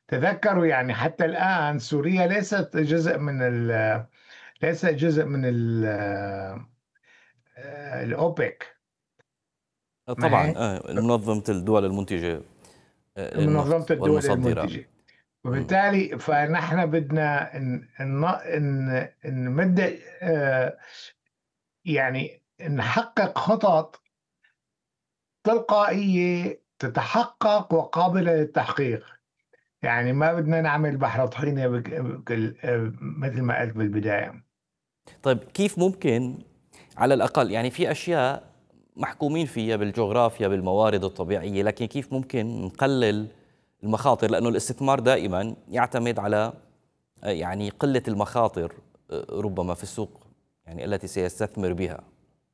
تذكروا يعني حتى الآن سوريا ليست جزء من ليست جزء من الأوبك. طبعا معي منظمة الدول المنتجة منظمة للنفط الدول والمصادرة. المنتجة. مم. وبالتالي فنحن بدنا نمد، آه، يعني نحقق خطط تلقائية تتحقق وقابلة للتحقيق. يعني ما بدنا نعمل بحر طحينة مثل ما قلت بالبداية. طيب كيف ممكن على الأقل، يعني في أشياء محكومين فيها بالجغرافيا بالموارد الطبيعية، لكن كيف ممكن نقلل المخاطر؟ لأنه الاستثمار دائما يعتمد على يعني قلة المخاطر ربما في السوق يعني التي سيستثمر بها.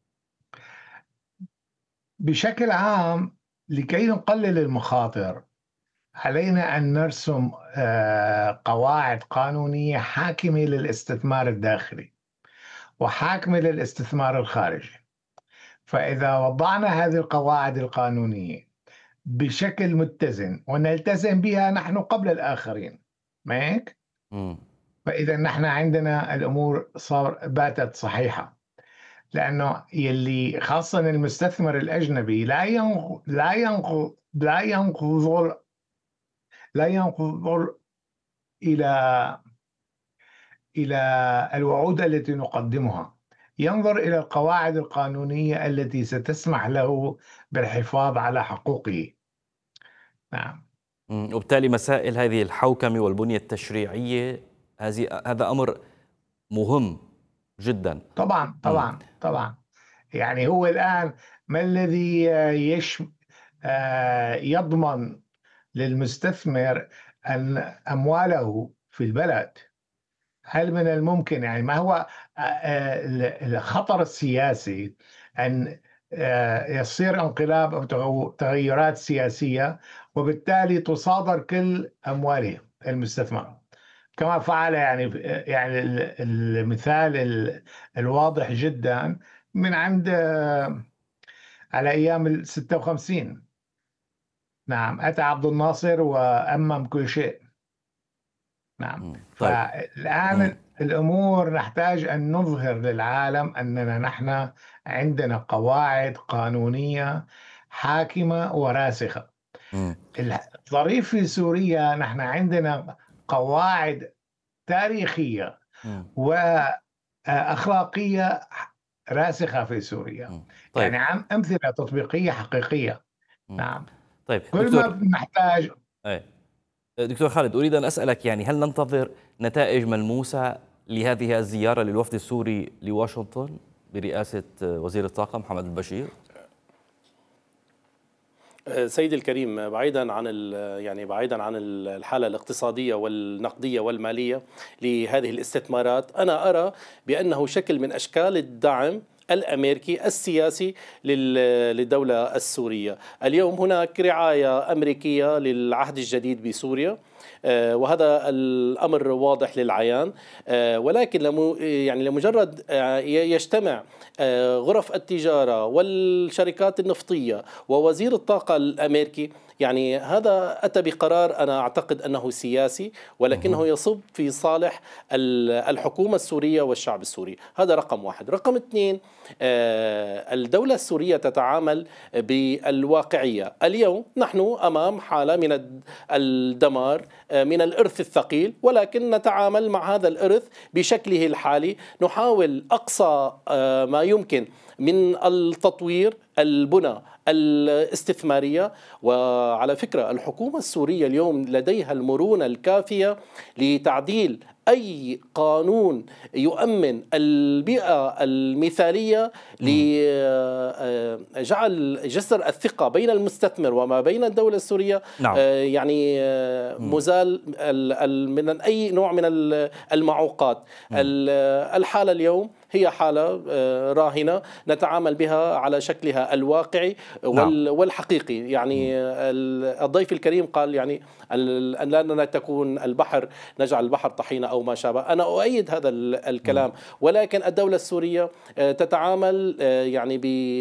بشكل عام، لكي نقلل المخاطر علينا أن نرسم قواعد قانونية حاكمة للاستثمار الداخلي وحاكمة للاستثمار الخارجي. فإذا وضعنا هذه القواعد القانونية بشكل متزن ونلتزم بها نحن قبل الآخرين، ما هيك؟ مم. فإذا نحن عندنا الأمور باتت صحيحة. لأنه يلي خاصة المستثمر الأجنبي لا ينظر إلى إلى الوعود التي نقدمها، ينظر إلى القواعد القانونية التي ستسمح له بالحفاظ على حقوقه. نعم. وبالتالي مسائل هذه الحوكمة والبنية التشريعية، هذا أمر مهم جدا. طبعا مم. طبعا طبعا. يعني هو الآن ما الذي يضمن للمستثمر أن أمواله في البلد؟ هل من الممكن، يعني ما هو الخطر السياسي أن يصير انقلاب أو تغيرات سياسية وبالتالي تصادر كل أمواله المستثمر كما فعل، يعني المثال الواضح جدا من عند على أيام ال 56. نعم، أتى عبد الناصر وأمم كل شيء. نعم. طيب. مم. فالآن الأمور نحتاج أن نظهر للعالم أننا نحن عندنا قواعد قانونية حاكمة وراسخة. مم. الظريف في سوريا نحن عندنا قواعد تاريخية مم. وأخلاقية راسخة في سوريا، مم. طيب. يعني عن أمثلة تطبيقية حقيقية. مم. نعم. طيب كل ما دكتور. نحتاج. ايه دكتور خالد، أريد أن أسألك، يعني هل ننتظر نتائج ملموسة لهذه الزيارة للوفد السوري لواشنطن برئاسة وزير الطاقة محمد البشير؟ سيدي الكريم، بعيدا عن الحالة الاقتصادية والنقدية والمالية لهذه الاستثمارات، أنا أرى بأنه شكل من أشكال الدعم الأمريكي السياسي للدولة السورية. اليوم هناك رعاية أمريكية للعهد الجديد بسوريا، وهذا الأمر واضح للعيان. ولكن لمجرد يجتمع غرف التجارة والشركات النفطية ووزير الطاقة الأمريكي، يعني هذا أتى بقرار أنا أعتقد أنه سياسي، ولكنه يصب في صالح الحكومة السورية والشعب السوري. هذا رقم واحد. رقم اثنين، الدولة السورية تتعامل بالواقعية. اليوم نحن أمام حالة من الدمار، من الإرث الثقيل، ولكن نتعامل مع هذا الإرث بشكله الحالي. نحاول أقصى ما يمكن من التطوير، البنى الاستثمارية. وعلى فكرة الحكومة السورية اليوم لديها المرونة الكافية لتعديل أي قانون يؤمن البيئة المثالية لجعل جسر الثقة بين المستثمر وما بين الدولة السورية نعم. مزال من أي نوع من المعوقات. الحالة اليوم هي حالة راهنة نتعامل بها على شكلها الواقعي والحقيقي. يعني الضيف الكريم قال يعني أن لا تكون البحر، نجعل البحر طحينة أو ما شابه. أنا أؤيد هذا الكلام، ولكن الدولة السورية تتعامل يعني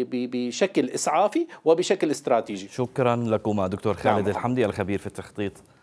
بشكل إسعافي وبشكل استراتيجي. شكرا لكم دكتور خالد الحمدي الخبير في التخطيط